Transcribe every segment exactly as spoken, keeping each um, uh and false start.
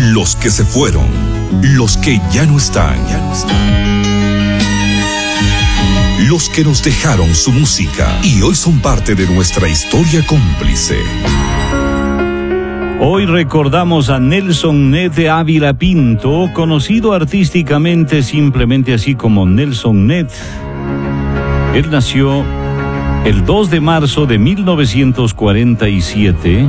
los que se fueron, los que ya no están, ya no están, los que nos dejaron su música y hoy son parte de nuestra historia cómplice. Hoy recordamos a Nelson Ned Ávila Pinto, conocido artísticamente simplemente así como Nelson Ned. Él nació el dos de marzo de mil novecientos cuarenta y siete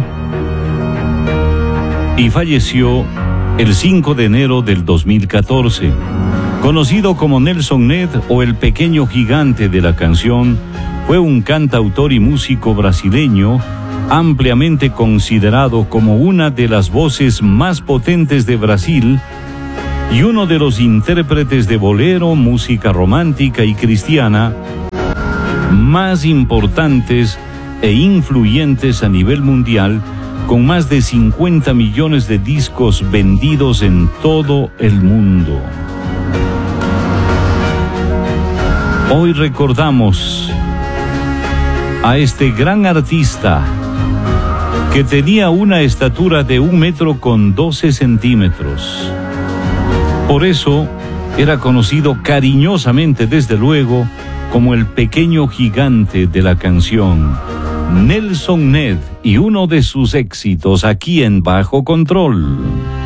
y falleció el cinco de enero del dos mil catorce. Conocido como Nelson Ned o el pequeño gigante de la canción, fue un cantautor y músico brasileño ampliamente considerado como una de las voces más potentes de Brasil y uno de los intérpretes de bolero, música romántica y cristiana más importantes e influyentes a nivel mundial, con más de cincuenta millones de discos vendidos en todo el mundo. Hoy recordamos a este gran artista que tenía una estatura de un metro con doce centímetros. Por eso era conocido cariñosamente, desde luego, como el pequeño gigante de la canción, Nelson Ned, y uno de sus éxitos aquí en Bajo Control.